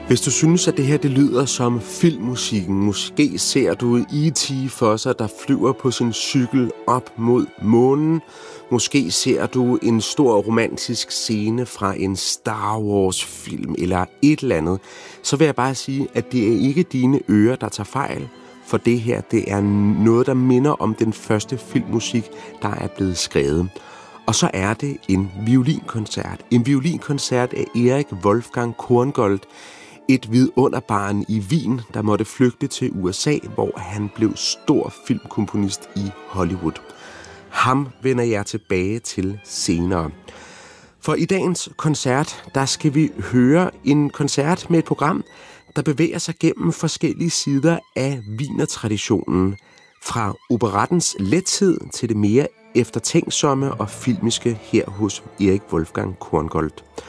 Hvis du synes, at det her det lyder som filmmusikken, måske ser du E.T. for sig, der flyver på sin cykel op mod månen. Måske ser du en stor romantisk scene fra en Star Wars-film eller et eller andet. Så vil jeg bare sige, at det er ikke dine ører, der tager fejl. For det her, det er noget, der minder om den første filmmusik, der er blevet skrevet. Og så er det en violinkoncert. En violinkoncert af Erik Wolfgang Korngold. Et vidunderbarn i Wien, der måtte flygte til USA, hvor han blev stor filmkomponist i Hollywood. Ham vender jeg tilbage til senere. For i dagens koncert, der skal vi høre en koncert med et program, der bevæger sig gennem forskellige sider af Wiener-traditionen. Fra operettens lethed til det mere eftertænksomme og filmiske her hos Erik Wolfgang Korngold.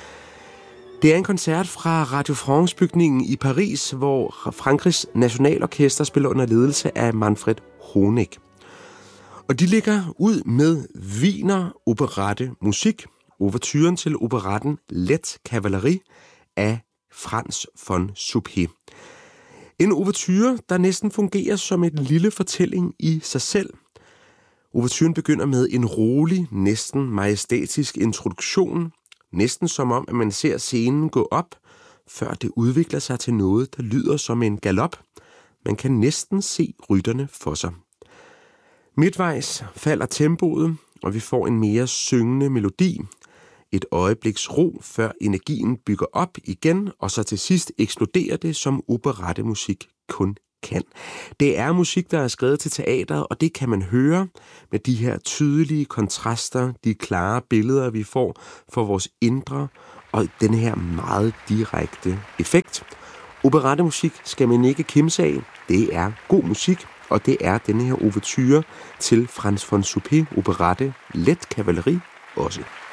Det er en koncert fra Radio France-bygningen i Paris, hvor Frankrigs Nationalorkester spiller under ledelse af Manfred Honeck. Og de ligger ud med Wiener operette musik, ouverturen til operetten Let Cavalerie af Franz von Suppé. En ouverture, der næsten fungerer som en lille fortælling i sig selv. Ouverturen begynder med en rolig, næsten majestætisk introduktion, næsten som om, at man ser scenen gå op, før det udvikler sig til noget, der lyder som en galop. Man kan næsten se rytterne for sig. Midtvejs falder tempoet, og vi får en mere syngende melodi. Et øjebliks ro, før energien bygger op igen, og så til sidst eksploderer det, som operettemusik kun kan. Det er musik, der er skrevet til teateret, og det kan man høre med de her tydelige kontraster, de klare billeder, vi får for vores indre, og den her meget direkte effekt. Operettemusik skal man ikke kimse af. Det er god musik, og det er denne her ouverture til Franz von Suppé operette Let Cavalerie også.